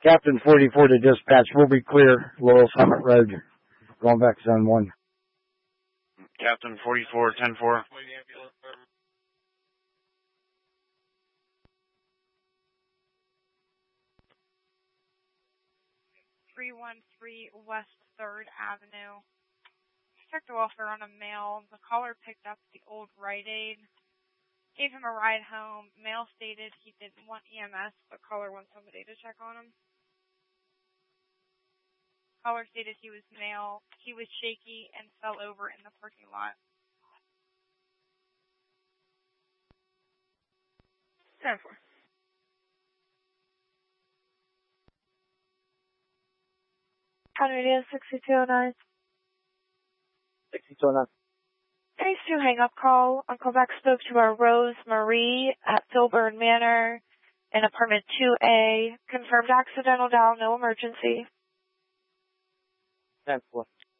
Captain 44 to dispatch. We'll be clear. Laurel Summit Road. Going back to zone 1. Captain 44, 10-4. 313 West 3rd Avenue. Detective welfare on a male. The caller picked up the old Rite Aid. Gave him a ride home. Male stated he didn't want EMS, but caller wants somebody to check on him. Caller stated he was male. He was shaky and fell over in the parking lot. 10-4. County Radio 6209. 6209. Phase 2 hang-up call. On callback spoke to our Rose Marie at Filburn Manor in apartment 2A. Confirmed accidental dial, no emergency. 10-4.